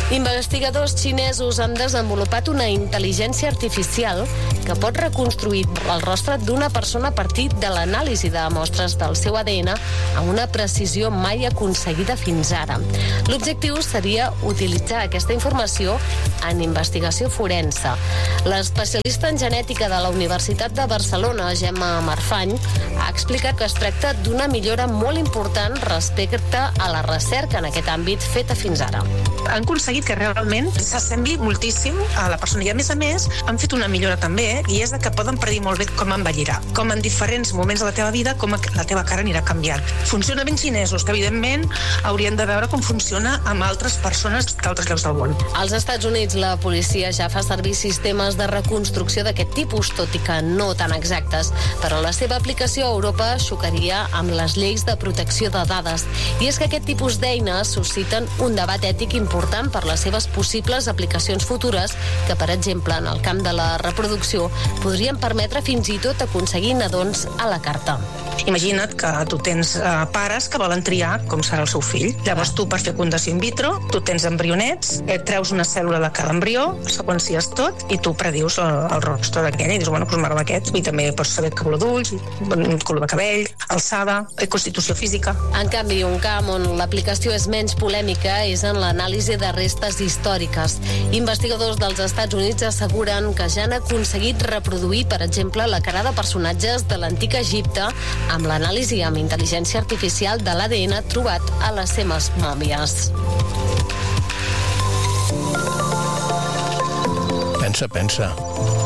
Investigadors xinesos han desenvolupat una intel·ligència artificial que pot reconstruir el rostre d'una persona a partir de l'anàlisi de mostres del seu ADN amb una precisió mai aconseguida fins ara. L'objectiu seria utilitzar aquesta informació en investigació forense. L'especialista en genètica de la Universitat de Barcelona, Gemma Marfany, ha explicat que es tracta d'una millora molt important respecte a la recerca en aquest àmbit feta fins ara. Han aconseguit que realment s'assembli moltíssim a la persona i a més han fet una millora també, i és que poden predir molt bé com envellirà, com en diferents moments de la teva vida com la teva cara anirà canviant. Funciona ben xinesos, que evidentment haurien de veure com funciona amb altres persones d'altres llocs del món. Als Estats Units la policia ja fa servir sistemes de reconstrucció d'aquest tipus, tot i que no tan exactes, però la seva aplicació a Europa xocaria amb les lleis de protecció de dades. I és que aquest tipus d'eines susciten un debat ètic important per les seves possibles aplicacions futures que, per exemple, en el camp de la reproducció, podrien permetre fins i tot aconseguir nadons a la carta. Imagina't que tu tens pares que volen triar com serà el seu fill. Llavors tu, per fecundació in vitro, tu tens embrionets, treus una cèl·lula de cada embrió, seqüencies tot i tu predius el rostre d'aquella i dius, bueno, doncs m'agrada aquest. I també pots saber color d'ulls, color de cabell, alçada, constitució física. En canvi, un camp on l'aplicació és menys polèmica és en l'anàlisi de restes històriques. Investigadors dels Estats Units asseguren que ja han aconseguit reproduir, per exemple, la cara de personatges de l'antic Egipte amb l'anàlisi amb intel·ligència artificial de l'ADN trobat a les seves mòmies. Pensa.